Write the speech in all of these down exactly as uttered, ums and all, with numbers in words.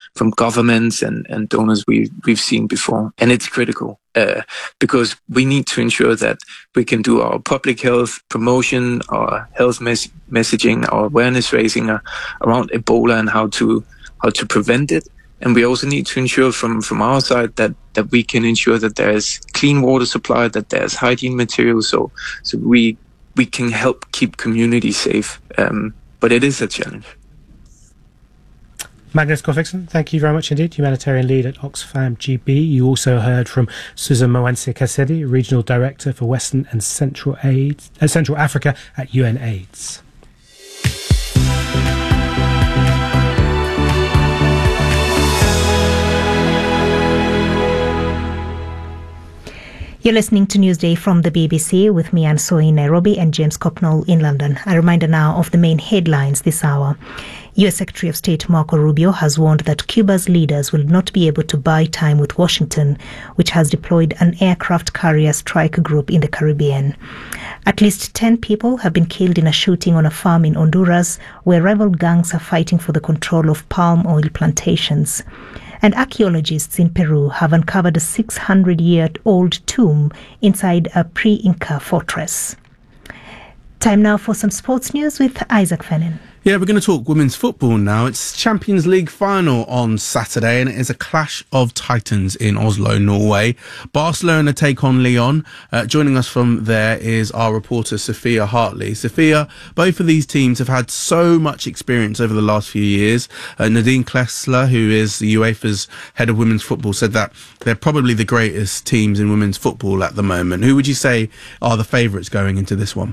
from governments and, and donors we, we've seen before. And it's critical uh, because we need to ensure that we can do our public health promotion, our health mes- messaging, our awareness raising uh, around Ebola and how to how to prevent it. And we also need to ensure from, from our side that, that we can ensure that there's clean water supply, that there's hygiene materials, so so we we can help keep communities safe. Um, but it is a challenge. Magnus Corfickson, thank you very much indeed, humanitarian lead at Oxfam G B. You also heard from Susan Moanse Kasedi, Regional Director for Western and Central, AIDS, uh, Central Africa at U N AIDS. You're listening to Newsday from the B B C with me, Anne Soy, in Nairobi, and James Copnall in London. A reminder now of the main headlines this hour. U S Secretary of State Marco Rubio has warned that Cuba's leaders will not be able to buy time with Washington, which has deployed an aircraft carrier strike group in the Caribbean. At least ten people have been killed in a shooting on a farm in Honduras, where rival gangs are fighting for the control of palm oil plantations. And archaeologists in Peru have uncovered a six hundred year old tomb inside a pre-Inca fortress. Time now for some sports news with Isaac Fennin. Yeah, we're going to talk women's football now. It's Champions League final on Saturday, and it is a clash of titans in Oslo, Norway. Barcelona take on Lyon. Uh, joining us from there is our reporter, Sophia Hartley. Sophia, both of these teams have had so much experience over the last few years. Uh, Nadine Klessler, who is the UEFA's head of women's football, said that they're probably the greatest teams in women's football at the moment. Who would you say are the favourites going into this one?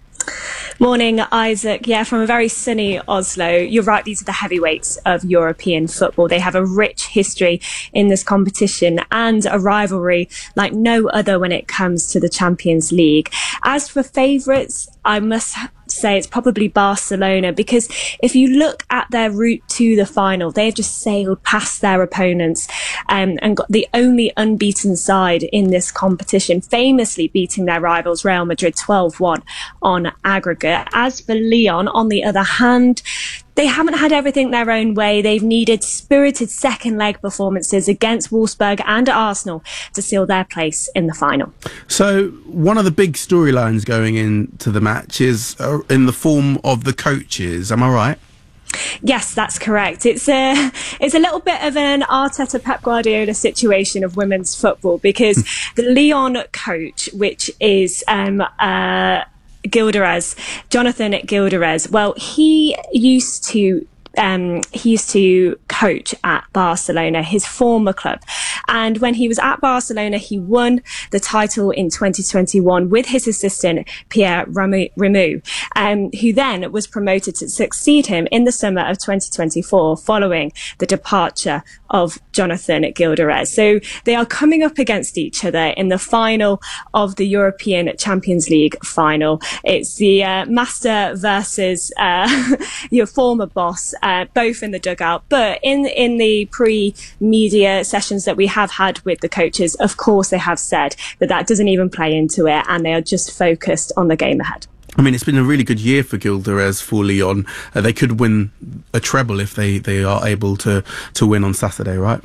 Morning, Isaac. Yeah, from a very sunny Oslo. You're right, these are the heavyweights of European football. They have a rich history in this competition and a rivalry like no other when it comes to the Champions League. As for favourites, I must say it's probably Barcelona, because if you look at their route to the final, they've just sailed past their opponents um, and got the only unbeaten side in this competition, famously beating their rivals Real Madrid twelve one on aggregate. As for Lyon, on the other hand, they haven't had everything their own way. They've needed spirited second leg performances against Wolfsburg and Arsenal to seal their place in the final. So one of the big storylines going into the match is uh, in the form of the coaches. Am I right? Yes, that's correct. It's a it's a little bit of an Arteta Pep Guardiola situation of women's football, because the Lyon coach, which is um uh Gilderez, Jonathan Gilderez, well, he used to Um, he used to coach at Barcelona, his former club. And when he was at Barcelona, he won the title in twenty twenty-one with his assistant, Pierre Rameau, um, who then was promoted to succeed him in the summer of twenty twenty-four following the departure of Jonathan Gilderez. So they are coming up against each other in the final of the European Champions League final. It's the uh, master versus uh, your former boss, uh, both in the dugout. But in in the pre-media sessions that we have had with the coaches, of course, they have said that that doesn't even play into it, and they are just focused on the game ahead. I mean, it's been a really good year for Gilderez, for Lyon. Uh, they could win a treble if they, they are able to, to win on Saturday, right?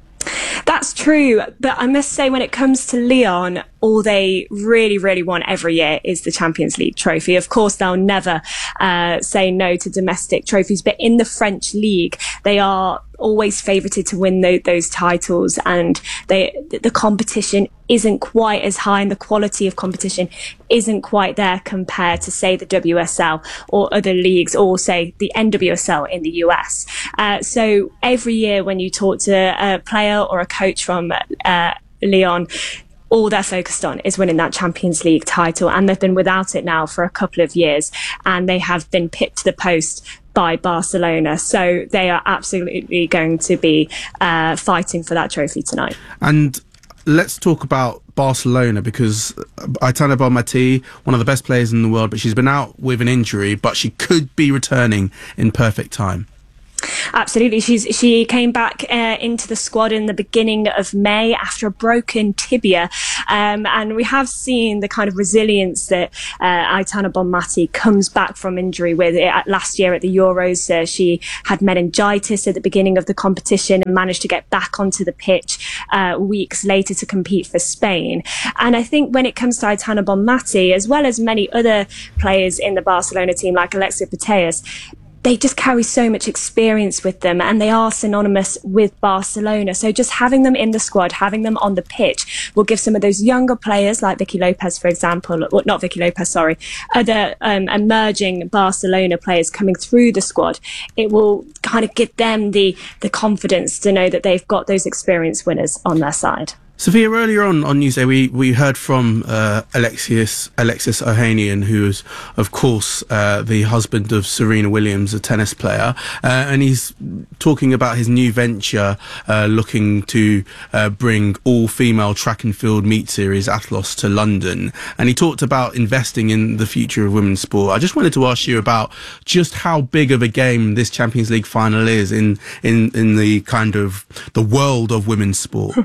That's true, but I must say when it comes to Lyon, all they really, really want every year is the Champions League trophy. Of course, they'll never uh, say no to domestic trophies, but in the French league, they are always favoured to win the, those titles, and they the competition isn't quite as high, and the quality of competition isn't quite there compared to, say, the W S L or other leagues, or say the N W S L in the U S. Uh, so every year when you talk to a player or a coach from uh, Lyon, all they're focused on is winning that Champions League title, and they've been without it now for a couple of years, and they have been pipped to the post by Barcelona. So they are absolutely going to be uh, fighting for that trophy tonight. And let's talk about Barcelona, because Aitana Bonmatí, one of the best players in the world, but she's been out with an injury, but she could be returning in perfect time. Absolutely. She's she came back uh, into the squad in the beginning of May after a broken tibia. Um, and we have seen the kind of resilience that uh, Aitana Bonmati comes back from injury with. It, last year at the Euros, uh, she had meningitis at the beginning of the competition and managed to get back onto the pitch uh, weeks later to compete for Spain. And I think when it comes to Aitana Bonmati, as well as many other players in the Barcelona team like Alexia Putellas, they just carry so much experience with them and they are synonymous with Barcelona. So just having them in the squad, having them on the pitch will give some of those younger players like Vicky Lopez, for example, well, not Vicky Lopez, sorry, other um, emerging Barcelona players coming through the squad. It will kind of give them the, the confidence to know that they've got those experienced winners on their side. Sophia, earlier on on Newsday, we, we heard from uh, Alexius Alexis Ohanian, who is, of course, uh, the husband of Serena Williams, a tennis player, uh, and he's talking about his new venture, uh, looking to uh, bring all-female track and field meet series Athlos to London. And he talked about investing in the future of women's sport. I just wanted to ask you about just how big of a game this Champions League final is in in in the kind of the world of women's sport.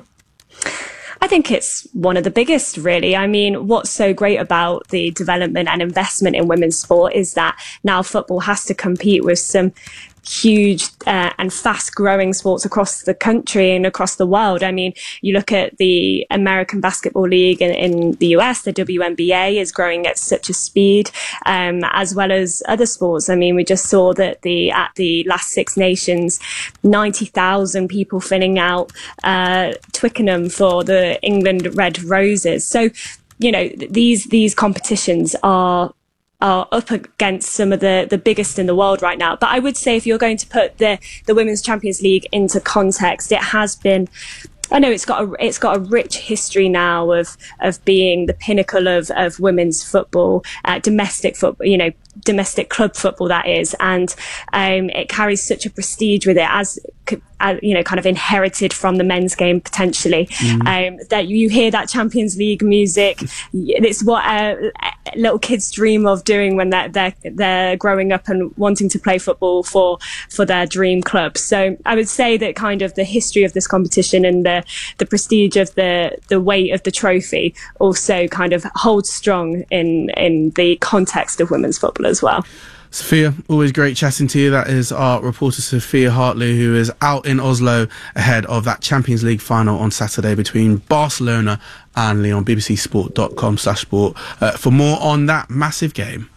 I think it's one of the biggest, really. I mean, what's so great about the development and investment in women's sport is that now football has to compete with some huge uh, and fast growing sports across the country and across the world. I mean, you look at the American Basketball League in, in the U S, the W N B A is growing at such a speed, um, as well as other sports. I mean, we just saw that the at the last Six Nations, ninety thousand people filling out uh, Twickenham for the England Red Roses. So, you know, these these competitions are are up against some of the, the biggest in the world right now. But I would say if you're going to put the, the Women's Champions League into context, it has been, I know it's got a, it's got a rich history now of, of being the pinnacle of, of women's football, uh, domestic football, you know, domestic club football that is. And, um, it carries such a prestige with it as, uh, you know, kind of inherited from the men's game potentially. Mm. Um, that you hear that Champions League music. It's what uh, little kids dream of doing when they're, they're, they're growing up and wanting to play football for, for their dream club. So I would say that kind of the history of this competition and the, the prestige of the, the weight of the trophy also kind of holds strong in, in the context of women's football as well. Sophia, always great chatting to you. That is our reporter Sophia Hartley, who is out in Oslo ahead of that Champions League final on Saturday between Barcelona and Lyon. B B C sport dot com slash sport uh, for more on that massive game.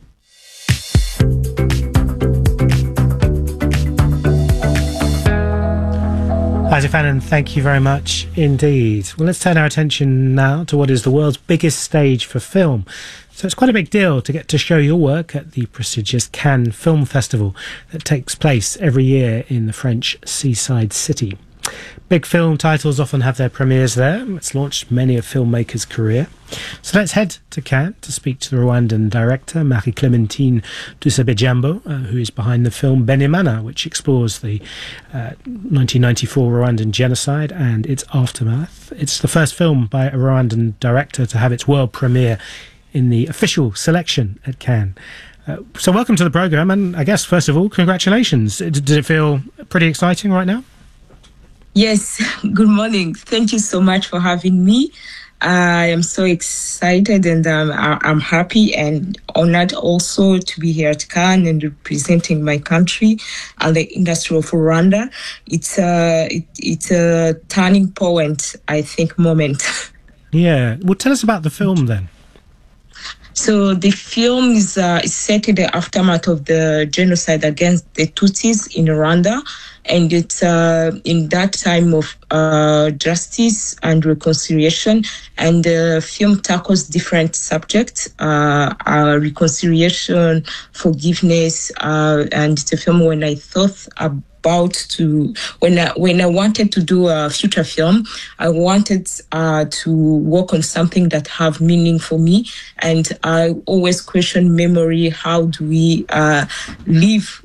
Isaac Fannin, thank you very much indeed. Well, let's turn our attention now to what is the world's biggest stage for film. So it's quite a big deal to get to show your work at the prestigious Cannes Film Festival that takes place every year in the French seaside city. Big film titles often have their premieres there. It's launched many a filmmaker's career. So let's head to Cannes to speak to the Rwandan director, Marie-Clémentine Dusabejambo, uh, who is behind the film Benimana, which explores the uh, nineteen ninety-four Rwandan genocide and its aftermath. It's the first film by a Rwandan director to have its world premiere in the official selection at Cannes. Uh, so welcome to the programme, and I guess, first of all, congratulations. Did it feel pretty exciting right now? Yes, good morning. Thank you so much for having me. I am so excited and um, I'm happy and honored also to be here at Cannes and representing my country and the industry of Rwanda. It's a, it, it's a turning point, I think, moment. Yeah. Well, tell us about the film then. So the film is, uh, is set in the aftermath of the genocide against the Tutsis in Rwanda. And it's uh, in that time of uh, justice and reconciliation. And the film tackles different subjects, uh, uh, reconciliation, forgiveness. Uh, and it's a film when I thought about About to when I, when I wanted to do a feature film, I wanted uh, to work on something that have meaning for me, and I always question memory. How do we uh, live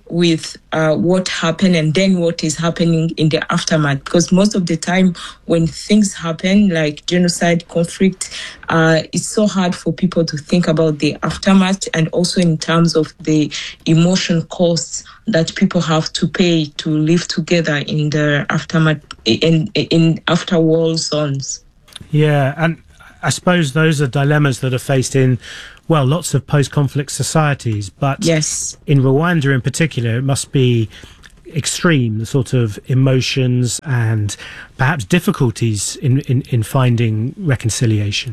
with uh, what happened and then what is happening in the aftermath. Because most of the time when things happen, like genocide, conflict, uh, it's so hard for people to think about the aftermath, and also in terms of the emotion costs that people have to pay to live together in the aftermath, in, in after war zones. Yeah, and I suppose those are dilemmas that are faced in, well, lots of post-conflict societies, but yes, in Rwanda in particular, it must be extreme, the sort of emotions and perhaps difficulties in, in, in finding reconciliation.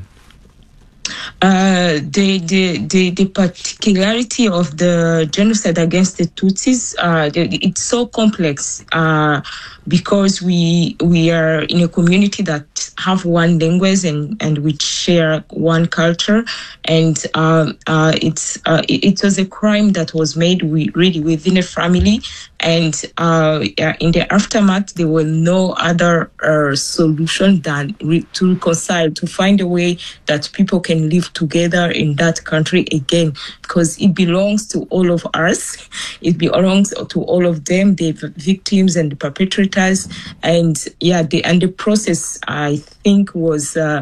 Uh, the, the the the particularity of the genocide against the Tutsis, uh, it's so complex uh, because we we are in a community that have one language and, and we share one culture, and uh, uh, it's uh, it was a crime that was made we, really within a family, and uh, in the aftermath there were no other uh, solution than re- to reconcile, to find a way that people can live together in that country again, because it belongs to all of us. It belongs to all of them, the victims and the perpetrators. And yeah, the and the process, I think, was uh,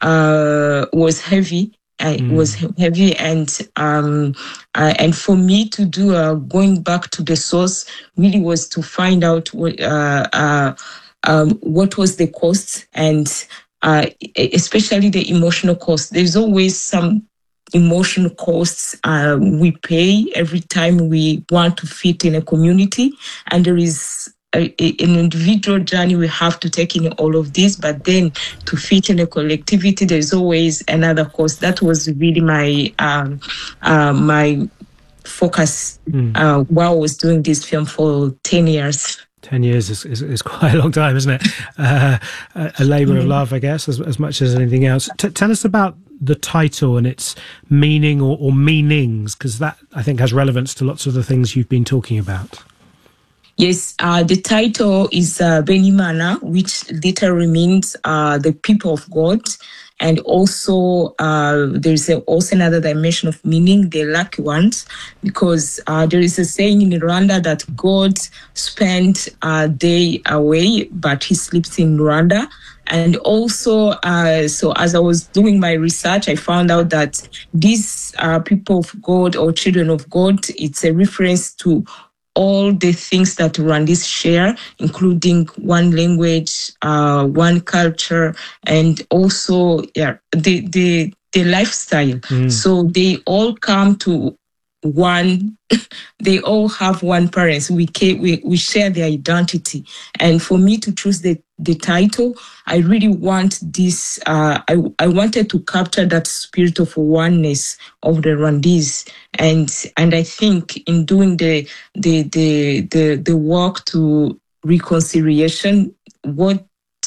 uh, was heavy. Uh, it mm. was heavy, and um, uh, and for me to do uh, going back to the source really was to find out what uh, uh, um, what was the cost, and uh, especially the emotional cost. There's always some emotional costs uh, we pay every time we want to fit in a community, and there is A, a, an individual journey we have to take in all of this, but then to fit in a collectivity, there's always another cost. That was really my um, uh, my focus mm. uh, while I was doing this film for ten years. Ten years is, is, is quite a long time, isn't it? Uh, a, a labour mm. of love, I guess, as, as much as anything else. T- tell us about the title and its meaning or, or meanings, because that, I think, has relevance to lots of the things you've been talking about. Yes, uh, the title is uh, Benimana, which literally means uh, the people of God. And also uh, there's a, also another dimension of meaning, the lucky ones, because uh, there is a saying in Rwanda that God spent a day away, but he sleeps in Rwanda. And also, uh, so as I was doing my research, I found out that these uh, people of God or children of God, it's a reference to all the things that Rwandese share, including one language, uh, one culture, and also yeah, the the the lifestyle. Mm. So they all come to one. They all have one parents. We came, we we share their identity. And for me to choose the the title, I really want this. Uh, I I wanted to capture that spirit of oneness of the Rwandese, and and I think in doing the the the the, the work to reconciliation, what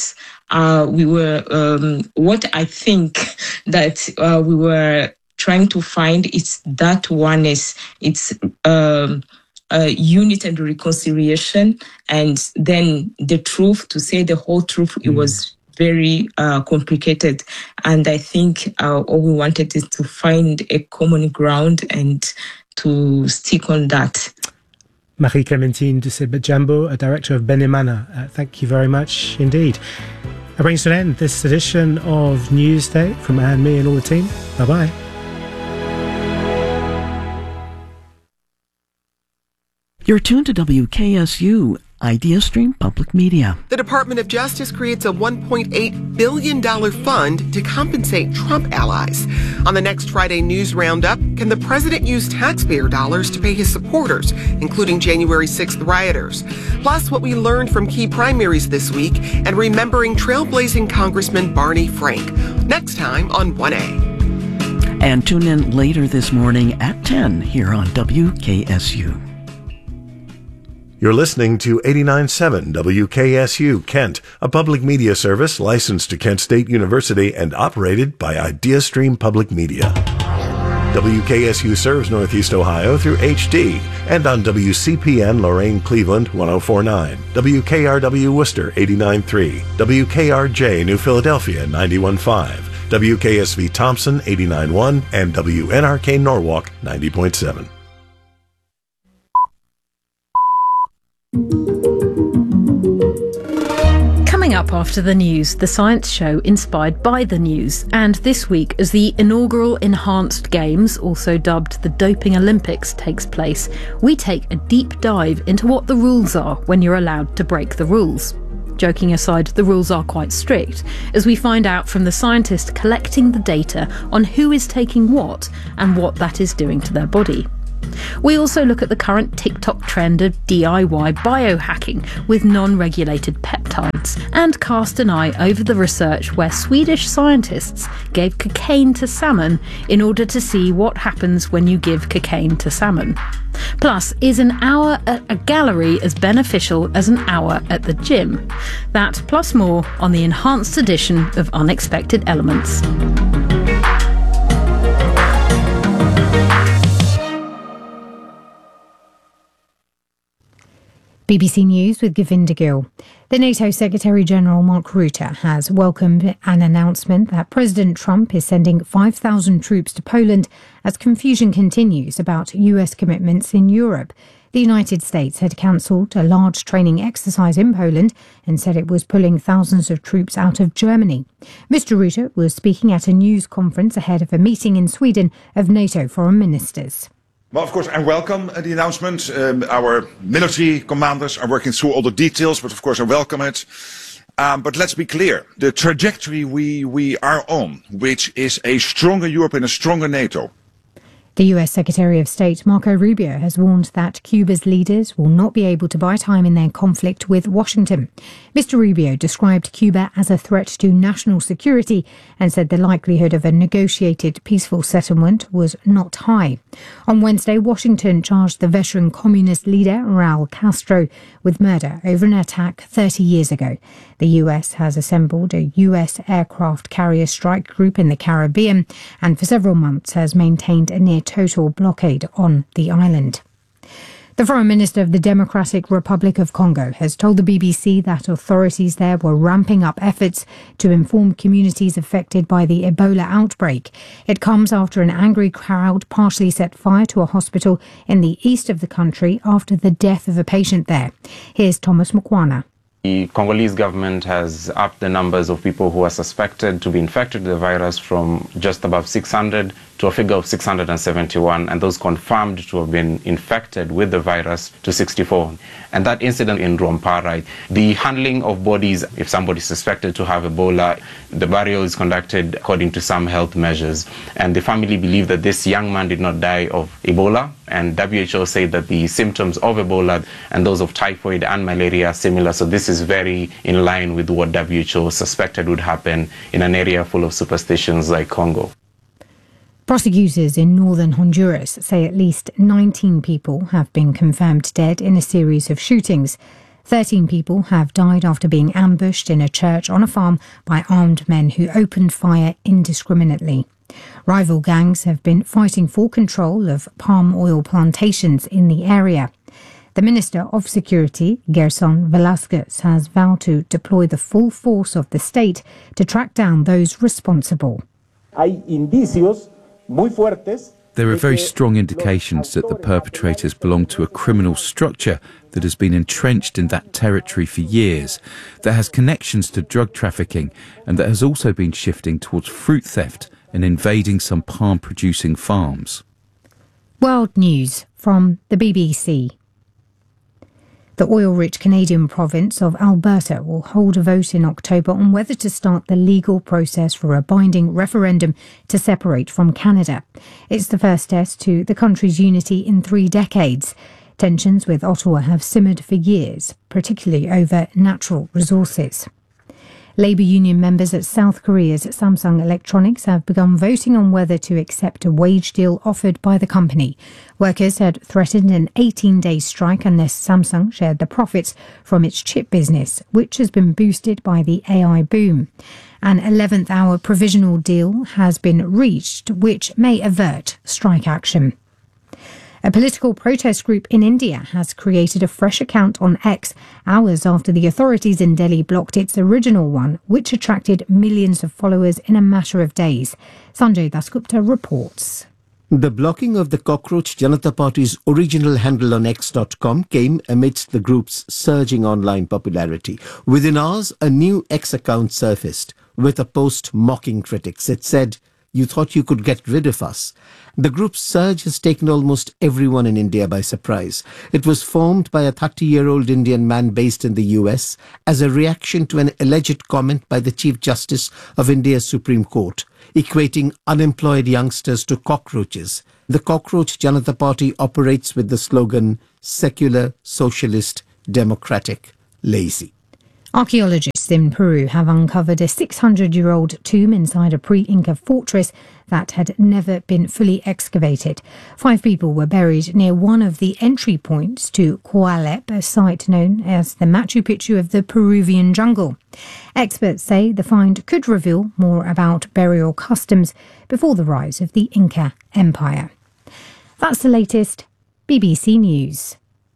uh, we were, um, what I think that uh, we were trying to find, it's that oneness. It's um, uh, unity and reconciliation, and then the truth. To say the whole truth, mm. it was very uh, complicated, and I think uh, all we wanted is to find a common ground and to stick on that. Marie-Clémentine Dusebejambo, a director of Benimana. Uh, thank you very much indeed. That brings to an end this edition of Newsday from Anne, me and all the team. Bye-bye. You're tuned to W K S U, IdeaStream Public Media. The Department of Justice creates a one point eight billion dollars fund to compensate Trump allies. On the next Friday News Roundup, can the president use taxpayer dollars to pay his supporters, including January sixth rioters? Plus, what we learned from key primaries this week and remembering trailblazing Congressman Barney Frank. Next time on one A. And tune in later this morning at ten here on W K S U. You're listening to eighty-nine point seven W K S U Kent, a public media service licensed to Kent State University and operated by IdeaStream Public Media. W K S U serves Northeast Ohio through H D and on W C P N Lorain Cleveland one oh four point nine, W K R W Worcester eighty-nine point three, W K R J New Philadelphia ninety-one point five, W K S V Thompson eighty-nine point one, and W N R K Norwalk ninety point seven. Coming up after the news, the science show inspired by the news. And this week, as the inaugural Enhanced Games, also dubbed the Doping Olympics, takes place, we take a deep dive into what the rules are when you're allowed to break the rules. Joking aside, the rules are quite strict, as we find out from the scientist collecting the data on who is taking what and what that is doing to their body. We also look at the current TikTok trend of D I Y biohacking with non-regulated peptides, and cast an eye over the research where Swedish scientists gave cocaine to salmon in order to see what happens when you give cocaine to salmon. Plus, is an hour at a gallery as beneficial as an hour at the gym? That plus more on the enhanced edition of Unexpected Elements. B B C News with Govinda Gill. The NATO Secretary-General Mark Rutte has welcomed an announcement that President Trump is sending five thousand troops to Poland as confusion continues about U S commitments in Europe. The United States had cancelled a large training exercise in Poland and said it was pulling thousands of troops out of Germany. Mister Rutte was speaking at a news conference ahead of a meeting in Sweden of NATO foreign ministers. Well, of course, I welcome uh, the announcement. Um, our military commanders are working through all the details, but of course I welcome it. Um, but let's be clear, the trajectory we, we are on, which is a stronger Europe and a stronger NATO. The U S Secretary of State Marco Rubio has warned that Cuba's leaders will not be able to buy time in their conflict with Washington. Mister Rubio described Cuba as a threat to national security and said the likelihood of a negotiated peaceful settlement was not high. On Wednesday, Washington charged the veteran communist leader Raul Castro with murder over an attack thirty years ago. The U S has assembled a U S aircraft carrier strike group in the Caribbean and for several months has maintained a near total blockade on the island. The Foreign Minister of the Democratic Republic of Congo has told the B B C that authorities there were ramping up efforts to inform communities affected by the Ebola outbreak. It comes after an angry crowd partially set fire to a hospital in the east of the country after the death of a patient there. Here's Thomas Mukwana. The Congolese government has upped the numbers of people who are suspected to be infected with the virus from just above six hundred to a figure of six hundred seventy-one, and those confirmed to have been infected with the virus to sixty-four. And that incident in Rwampara, the handling of bodies, if somebody is suspected to have Ebola, the burial is conducted according to some health measures. And the family believe that this young man did not die of Ebola, and W H O said that the symptoms of Ebola and those of typhoid and malaria are similar. So this is very in line with what W H O suspected would happen in an area full of superstitions like Congo. Prosecutors in northern Honduras say at least nineteen people have been confirmed dead in a series of shootings. thirteen people have died after being ambushed in a church on a farm by armed men who opened fire indiscriminately. Rival gangs have been fighting for control of palm oil plantations in the area. The Minister of Security, Gerson Velasquez, has vowed to deploy the full force of the state to track down those responsible. Hay indicios muy fuertes. There are very strong indications that the perpetrators belong to a criminal structure that has been entrenched in that territory for years, that has connections to drug trafficking, and that has also been shifting towards fruit theft and invading some palm-producing farms. World News from the B B C. The oil-rich Canadian province of Alberta will hold a vote in October on whether to start the legal process for a binding referendum to separate from Canada. It's the first test to the country's unity in three decades. Tensions with Ottawa have simmered for years, particularly over natural resources. Labour union members at South Korea's Samsung Electronics have begun voting on whether to accept a wage deal offered by the company. Workers had threatened an eighteen-day strike unless Samsung shared the profits from its chip business, which has been boosted by the A I boom. An eleventh hour provisional deal has been reached, which may avert strike action. A political protest group in India has created a fresh account on X hours after the authorities in Delhi blocked its original one, which attracted millions of followers in a matter of days. Sanjay Dasgupta reports. The blocking of the Cockroach Janata Party's original handle on X dot com came amidst the group's surging online popularity. Within hours, a new X account surfaced with a post mocking critics. It said, "You thought you could get rid of us." The group's surge has taken almost everyone in India by surprise. It was formed by a thirty-year-old Indian man based in the U S as a reaction to an alleged comment by the Chief Justice of India's Supreme Court, equating unemployed youngsters to cockroaches. The Cockroach Janata Party operates with the slogan, secular, socialist, democratic, lazy. Archaeologists in Peru have uncovered a six hundred year old tomb inside a pre-Inca fortress that had never been fully excavated. Five people were buried near one of the entry points to Coalep, a site known as the Machu Picchu of the Peruvian jungle. Experts say the find could reveal more about burial customs before the rise of the Inca Empire. That's the latest B B C News.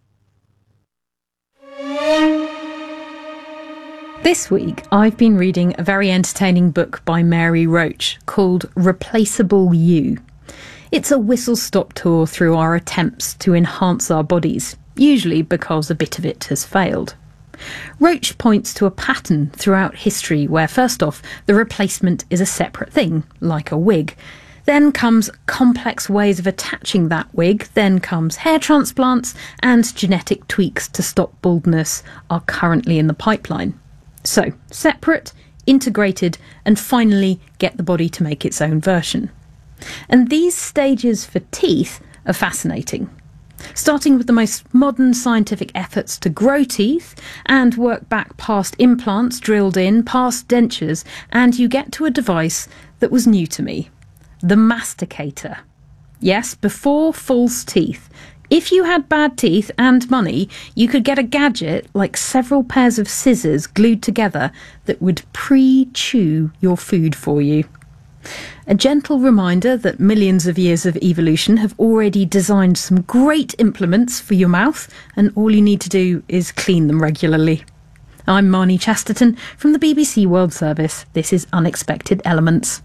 This week, I've been reading a very entertaining book by Mary Roach called Replaceable You. It's a whistle-stop tour through our attempts to enhance our bodies, usually because a bit of it has failed. Roach points to a pattern throughout history where, first off, the replacement is a separate thing, like a wig. Then comes complex ways of attaching that wig, then comes hair transplants, and genetic tweaks to stop baldness are currently in the pipeline. So, separate, integrated, and finally get the body to make its own version. And these stages for teeth are fascinating. Starting with the most modern scientific efforts to grow teeth and work back past implants drilled in, past dentures, and you get to a device that was new to me. The masticator. Yes, before false teeth. If you had bad teeth and money, you could get a gadget like several pairs of scissors glued together that would pre-chew your food for you. A gentle reminder that millions of years of evolution have already designed some great implements for your mouth, and all you need to do is clean them regularly. I'm Marnie Chesterton from the B B C World Service. This is Unexpected Elements.